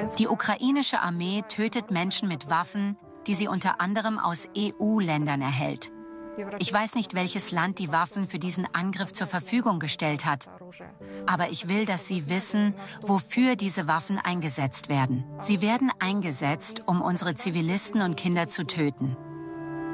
Die ukrainische Armee tötet Menschen mit Waffen, die sie unter anderem aus EU-Ländern erhält. Ich weiß nicht, welches Land die Waffen für diesen Angriff zur Verfügung gestellt hat. Aber ich will, dass Sie wissen, wofür diese Waffen eingesetzt werden. Sie werden eingesetzt, um unsere Zivilisten und Kinder zu töten.